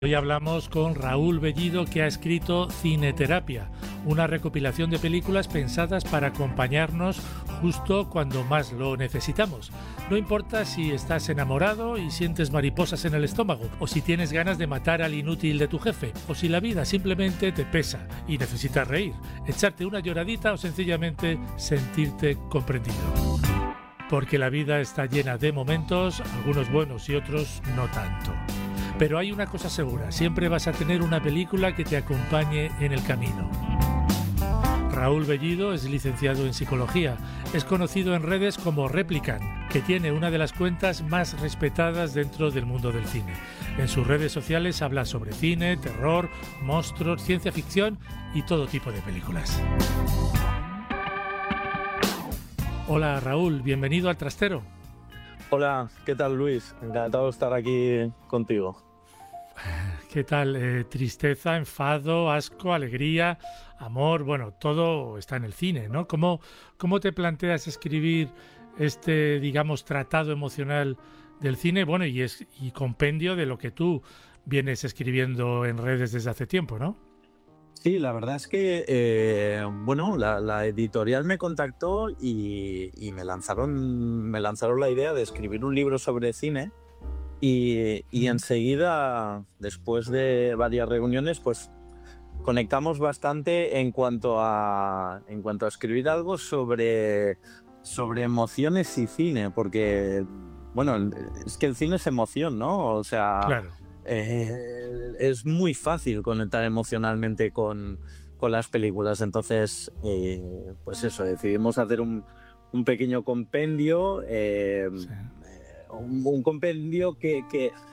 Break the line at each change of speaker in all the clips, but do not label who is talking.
Hoy hablamos con Raúl Bellido, que ha escrito Cineterapia, una recopilación de películas pensadas para acompañarnos justo cuando más lo necesitamos. No importa si estás enamorado y sientes mariposas en el estómago, o si tienes ganas de matar al inútil de tu jefe, o si la vida simplemente te pesa y necesitas reír, echarte una lloradita o sencillamente sentirte comprendido. Porque la vida está llena de momentos, algunos buenos y otros no tanto. Pero hay una cosa segura, siempre vas a tener una película que te acompañe en el camino. Raúl Bellido es licenciado en Psicología, es conocido en redes como Replicant, que tiene una de las cuentas más respetadas dentro del mundo del cine. En sus redes sociales habla sobre cine, terror, monstruos, ciencia ficción y todo tipo de películas. Hola Raúl, bienvenido al Trastero.
Hola, ¿qué tal Luis? Encantado de estar aquí contigo.
¿Qué tal? Tristeza, enfado, asco, alegría, amor, bueno, todo está en el cine, ¿no? ¿Cómo te planteas escribir este, digamos, tratado emocional del cine? Bueno, y compendio de lo que tú vienes escribiendo en redes desde hace tiempo, ¿no?
Sí, la verdad es que, la editorial me contactó y me lanzaron la idea de escribir un libro sobre cine y enseguida, después de varias reuniones, pues conectamos bastante en cuanto a escribir algo sobre emociones y cine, porque, bueno, es que el cine es emoción, ¿no? O sea,
claro.
Es muy fácil conectar emocionalmente con las películas. Entonces, pues eso, decidimos hacer un pequeño compendio,
Sí.
un compendio que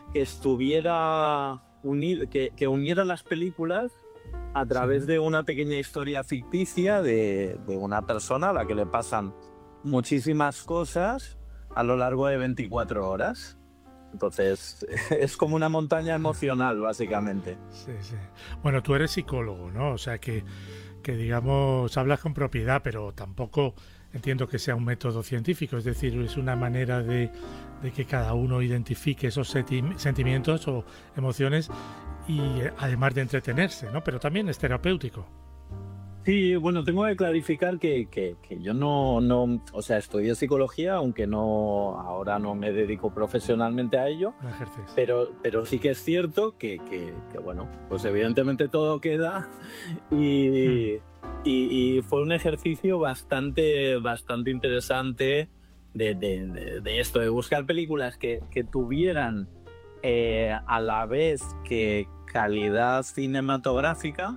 estuviera unido, que uniera las películas a través de una pequeña historia ficticia de una persona a la que le pasan muchísimas cosas a lo largo de 24 horas. Entonces, es como una montaña emocional, básicamente.
Sí, sí. Bueno, tú eres psicólogo, ¿no? O sea que digamos, hablas con propiedad, pero tampoco entiendo que sea un método científico. Es decir, es una manera de que cada uno identifique esos sentimientos o emociones y además de entretenerse, ¿no? Pero también es terapéutico.
Sí, bueno, tengo que clarificar que yo no, o sea, estudié psicología, aunque ahora no me dedico profesionalmente a ello.
No ejerces.
Pero sí que es cierto que bueno, pues evidentemente todo queda y fue un ejercicio bastante interesante de esto, de buscar películas que tuvieran a la vez que calidad cinematográfica,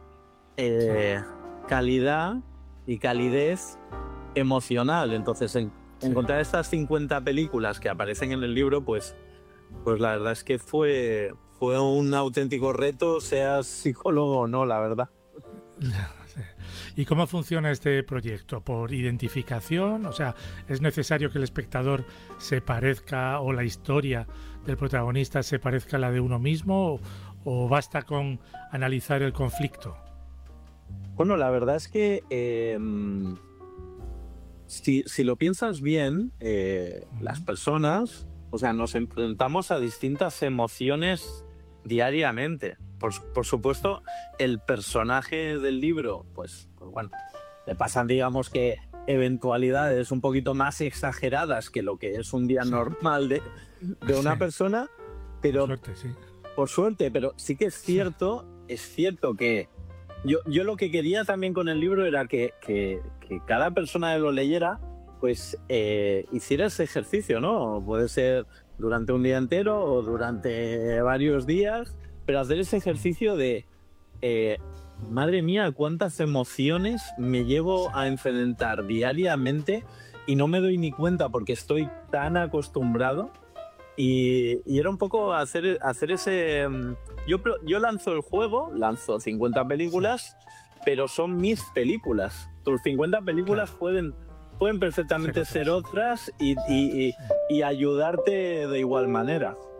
calidad y calidez emocional. Entonces, encontrar estas 50 películas que aparecen en el libro, pues la verdad es que fue un auténtico reto, seas psicólogo o no, la verdad.
¿Y cómo funciona este proyecto? ¿Por identificación? O sea, ¿es necesario que el espectador se parezca o la historia del protagonista se parezca a la de uno mismo o basta con analizar el conflicto?
Bueno, la verdad es que si lo piensas bien, las personas, o sea, nos enfrentamos a distintas emociones diariamente. Por supuesto, el personaje del libro, pues bueno, le pasan, digamos, que eventualidades un poquito más exageradas que lo que es un día normal de una persona, pero por suerte, pero sí que es cierto que yo lo que quería también con el libro era que cada persona que lo leyera, pues hiciera ese ejercicio, ¿no? Puede ser durante un día entero o durante varios días, pero hacer ese ejercicio de, madre mía, cuántas emociones me llevo a enfrentar diariamente y no me doy ni cuenta porque estoy tan acostumbrado. Y era un poco hacer ese... Yo lanzo el juego, lanzo 50 películas, pero son mis películas. Tus 50 películas pueden perfectamente ser otras y ayudarte de igual manera.